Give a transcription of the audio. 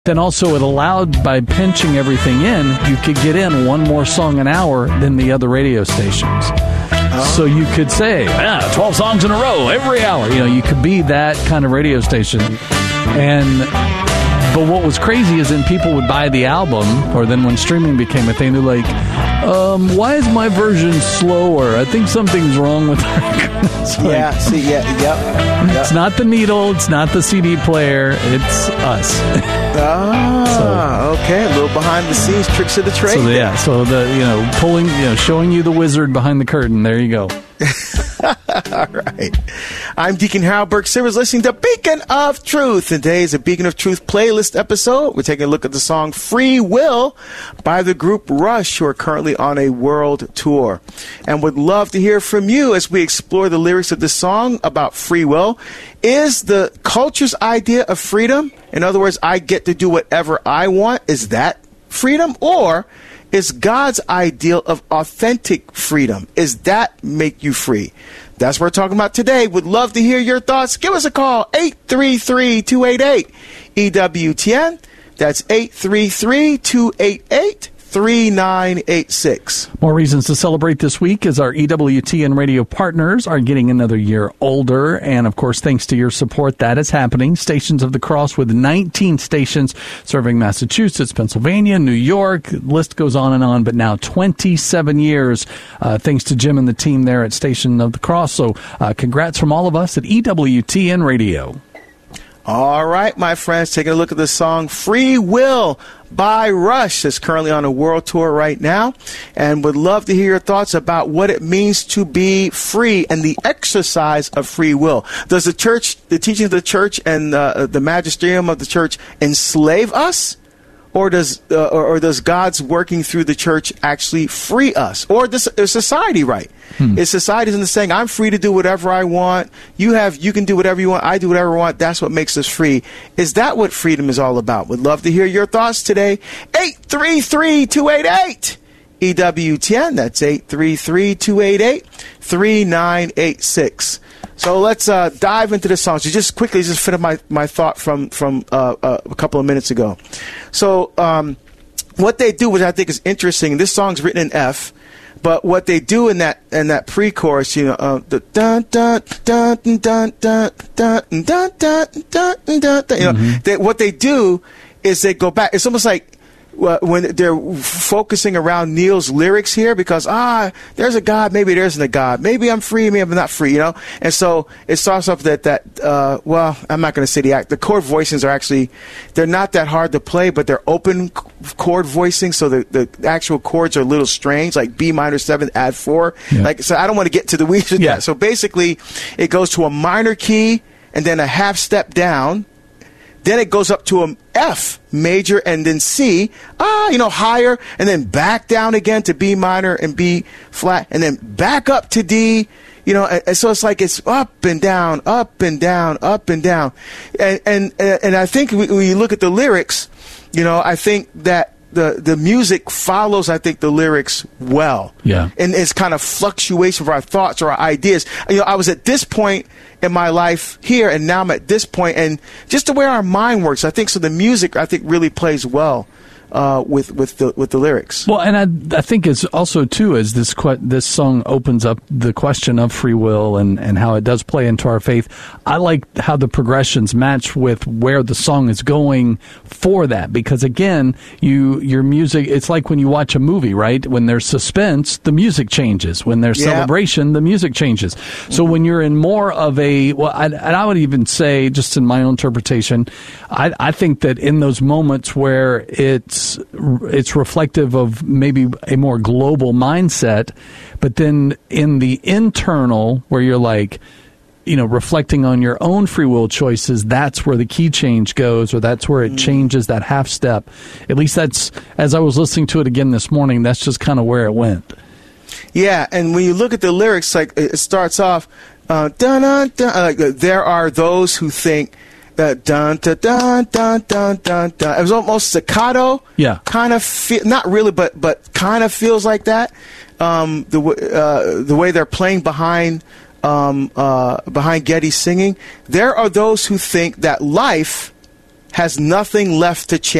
Then also it allowed, by pinching everything in, you could get in one more song an hour than the other radio stations. So you could say, 12 songs in a row every hour. You know, you could be that kind of radio station. But what was crazy is then people would buy the album, or then when streaming became a thing, they're like, why is my version slower? I think something's wrong with it. It's not the needle, it's not the CD player, it's us. Okay, a little behind the scenes tricks of the trade. Showing you the wizard behind the curtain. There you go. All right. I'm Deacon Harold Burke Sivers, listening to Beacon of Truth. And today is a Beacon of Truth playlist episode. We're taking a look at the song Free Will by the group Rush, who are currently on a world tour. And would love to hear from you as we explore the lyrics of this song about free will. Is the culture's idea of freedom, in other words, I get to do whatever I want, is that freedom? Or is God's ideal of authentic freedom? Is that make you free? That's what we're talking about today. Would love to hear your thoughts. Give us a call, 833-288-EWTN. That's 833-288-3986. More reasons to celebrate this week as our EWTN radio partners are getting another year older. And, of course, thanks to your support, that is happening. Stations of the Cross with 19 stations serving Massachusetts, Pennsylvania, New York. The list goes on and on, but now 27 years thanks to Jim and the team there at Station of the Cross. So congrats from all of us at EWTN Radio. All right, my friends, taking a look at the song Free Will by Rush. That's currently on a world tour right now, and would love to hear your thoughts about what it means to be free and the exercise of free will. Does the church, the teaching of the church and the magisterium of the church enslave us? Or does God's working through the church actually free us? Or is society right? Is society saying, I'm free to do whatever I want, you can do whatever you want, I do whatever I want, that's what makes us free? Is that what freedom is all about? Would love to hear your thoughts today. 833-288-EWTN. That's 833-288-3986. So let's dive into the song. So just quickly, just finish my thought from a couple of minutes ago. So what they do, which I think is interesting, this song's written in F, but what they do in that pre-chorus, the dun dun dun dun dun dun dun dun dun dun, what they do is they go back. It's almost like when they're focusing around Neil's lyrics here, because there's a God, maybe there isn't a God, maybe I'm free, maybe I'm not free, and so it starts off that I'm not going to say the chord voicings are actually, they're not that hard to play, but they're open chord voicing, so the actual chords are a little strange, like B minor 7 add 4, so I don't want to get to the weeds with that. So basically it goes to a minor key and then a half step down. Then it goes up to an F major and then C, higher, and then back down again to B minor and B flat, and then back up to D, and so it's like it's up and down, up and down, up and down. And I think when you look at the lyrics, I think that the music follows, I think, the lyrics well. Yeah. And it's kind of fluctuation of our thoughts or our ideas. I was at this point in my life here, and now I'm at this point, and just the way our mind works, I think, so the music, I think, really plays well with the lyrics. Well, and I think it's also too, as this song opens up the question of free will and how it does play into our faith. I like how the progressions match with where the song is going for that, because again, your music, it's like when you watch a movie, right? When there's suspense, the music changes. When there's celebration, the music changes. So when you're in more of I would even say, just in my own interpretation, I think that in those moments where it's reflective of maybe a more global mindset, but then in the internal where you're like, reflecting on your own free will choices, that's where the key change goes, or that's where it changes that half step. At least that's, as I was listening to it again this morning, that's just kind of where it went. Yeah, and when you look at the lyrics, like it starts off, dun, dun, dun, like there are those who think that dun dun dun dun dun dun dun. It was almost staccato. Yeah, kind of not really, but kind of feels like that. The way they're playing behind Getty singing. There are those who think that life has nothing left to change.